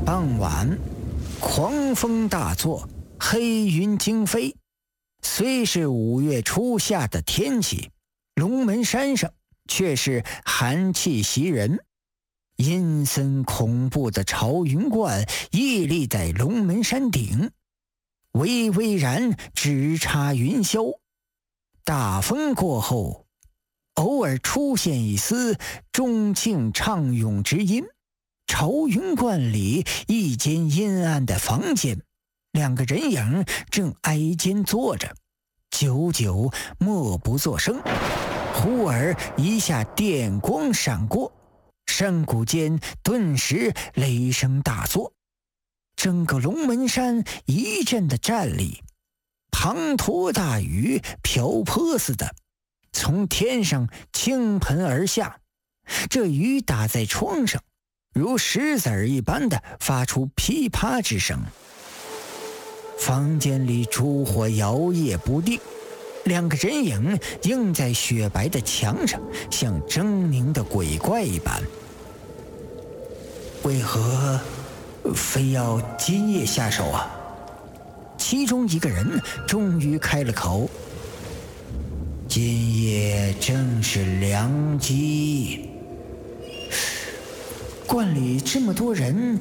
傍晚，狂风大作，黑云惊飞。虽是5月初夏的天气，龙门山上却是寒气袭人。阴森恐怖的朝云观屹立在龙门山顶，巍巍然直插云霄。大风过后，偶尔出现一丝钟磬唱咏之音。朝云观里一间阴暗的房间，2个人影正挨肩坐着，久久默不作声。忽而一下电光闪过，山谷间顿时雷声大作，整个龙门山一阵的战栗，滂沱大雨瓢泼似的从天上倾盆而下。这雨打在窗上，如石子儿一般的发出噼啪之声。房间里烛火摇曳不定，2个人影映在雪白的墙上，像狰狞的鬼怪一般。为何非要今夜下手啊？其中一个人终于开了口：今夜正是良机。观里这么多人，